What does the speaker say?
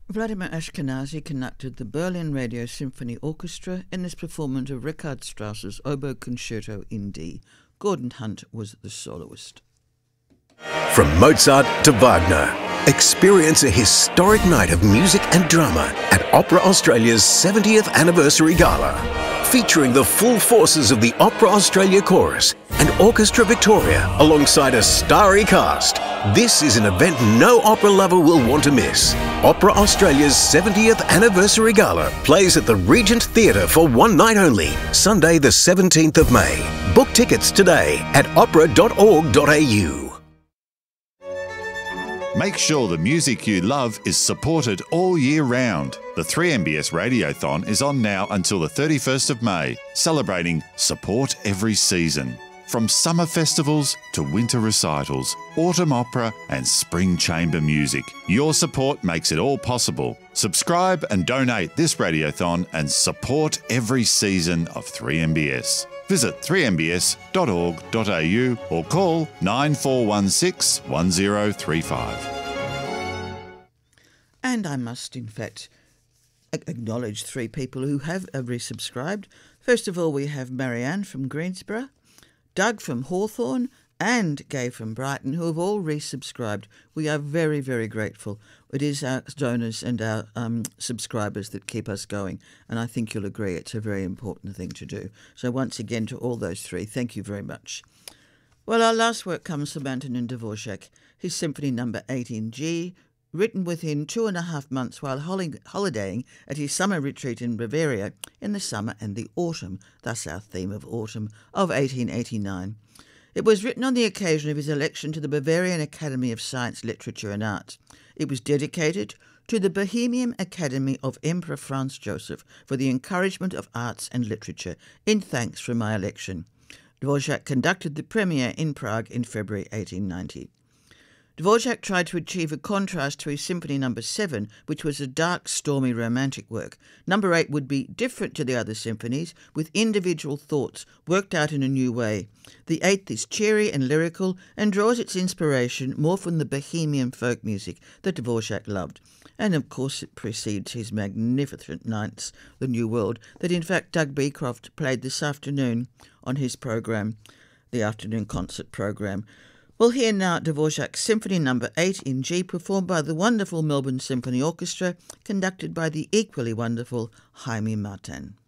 Vladimir Ashkenazy conducted the Berlin Radio Symphony Orchestra in this performance of Richard Strauss's Oboe Concerto in D. Gordon Hunt was the soloist. From Mozart to Wagner, experience a historic night of music and drama at Opera Australia's 70th Anniversary Gala, featuring the full forces of the Opera Australia Chorus and Orchestra Victoria alongside a starry cast. This is an event no opera lover will want to miss. Opera Australia's 70th Anniversary Gala plays at the Regent Theatre for one night only, Sunday the 17th of May. Book tickets today at opera.org.au. Make sure the music you love is supported all year round. The 3MBS Radiothon is on now until the 31st of May, celebrating Support Every Season. From summer festivals to winter recitals, autumn opera and spring chamber music, your support makes it all possible. Subscribe and donate this Radiothon and support every season of 3MBS. Visit 3mbs.org.au or call 9416 1035. And I must, in fact, acknowledge three people who have resubscribed. First of all, we have Marianne from Greensborough, Doug from Hawthorne, and Gay from Brighton, who have all resubscribed. We are very, very grateful. It is our donors and our subscribers that keep us going, and I think you'll agree it's a very important thing to do. So once again, to all those three, thank you very much. Well, our last work comes from Antonin Dvorak, his Symphony No. 8 in G, written within 2.5 months while holidaying at his summer retreat in Bavaria in the summer and the autumn, thus our theme of autumn, of 1889. It was written on the occasion of his election to the Bavarian Academy of Science, Literature and Arts. It was dedicated to the Bohemian Academy of Emperor Franz Joseph for the encouragement of arts and literature, in thanks for my election. Dvorak conducted the premiere in Prague in February 1890. Dvorak tried to achieve a contrast to his Symphony No. 7, which was a dark, stormy, romantic work. No. 8 would be different to the other symphonies, with individual thoughts worked out in a new way. The 8th is cheery and lyrical and draws its inspiration more from the Bohemian folk music that Dvorak loved. And of course it precedes his magnificent ninths, The New World, that in fact Doug Beecroft played this afternoon on his program, the afternoon concert program. We'll hear now Dvorak's Symphony No. 8 in G, performed by the wonderful Melbourne Symphony Orchestra, conducted by the equally wonderful Jaime Martin.